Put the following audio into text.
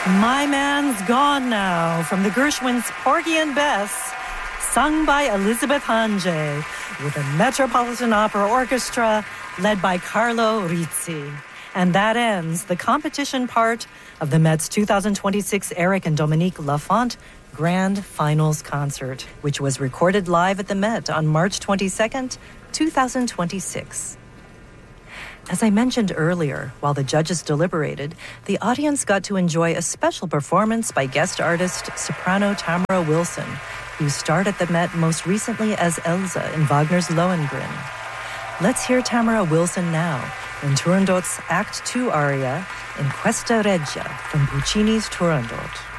My Man's Gone Now from the Gershwins' Porgy and Bess, sung by Elizabeth Hanjay with the Metropolitan Opera Orchestra led by Carlo Rizzi. And that ends the competition part of the Met's 2026 Eric and Dominique Lafont Grand Finals Concert, which was recorded live at the Met on March 22nd, 2026. As I mentioned earlier, while the judges deliberated, the audience got to enjoy a special performance by guest artist soprano Tamara Wilson, who starred at the Met most recently as Elsa in Wagner's Lohengrin. Let's hear Tamara Wilson now in Turandot's Act 2 aria in Questa Regia from Puccini's Turandot.